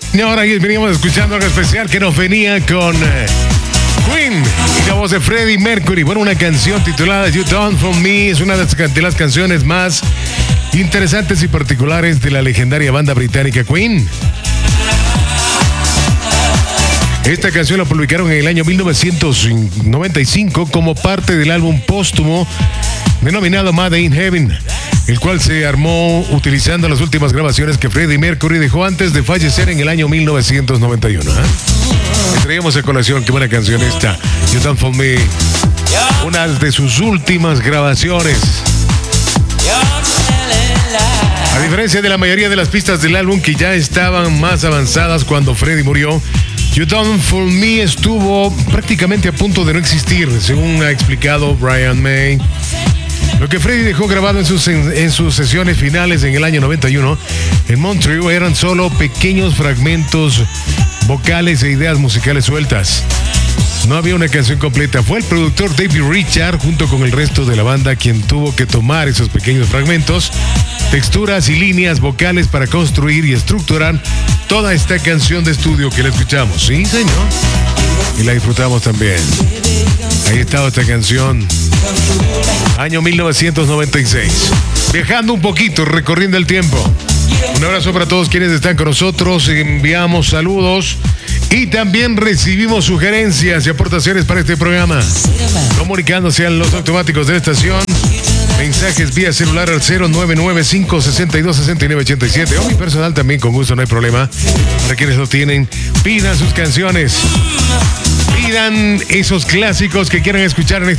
Y ahora veníamos escuchando algo especial que nos venía con Queen y la voz de Freddie Mercury. Bueno, una canción titulada You Done For Me es una de las canciones más interesantes y particulares de la legendaria banda británica Queen. Esta canción la publicaron en el año 1995 como parte del álbum póstumo denominado Made in Heaven, el cual se armó utilizando las últimas grabaciones que Freddie Mercury dejó antes de fallecer en el año 1991. Le traíamos a colación, qué buena canción esta, You Done For Me, una de sus últimas grabaciones. A diferencia de la mayoría de las pistas del álbum que ya estaban más avanzadas cuando Freddie murió, You Done For Me estuvo prácticamente a punto de no existir, según ha explicado Brian May. Lo que Freddie dejó grabado en sus sesiones finales en el año 91 en Montreal eran solo pequeños fragmentos vocales e ideas musicales sueltas. No había una canción completa. Fue el productor David Richard, junto con el resto de la banda, quien tuvo que tomar esos pequeños fragmentos, texturas y líneas vocales para construir y estructurar toda esta canción de estudio que la escuchamos. Sí, señor. Y la disfrutamos también. Ahí estaba esta canción. Año 1996. Viajando un poquito, recorriendo el tiempo. Un abrazo para todos quienes están con nosotros. Enviamos saludos y también recibimos sugerencias y aportaciones para este programa. Comunicándose a los automáticos de la estación. Mensajes vía celular al 099-562-6987 o mi personal también, con gusto, no hay problema. Para quienes lo tienen, pidan sus canciones. Pidan esos clásicos que quieran escuchar en este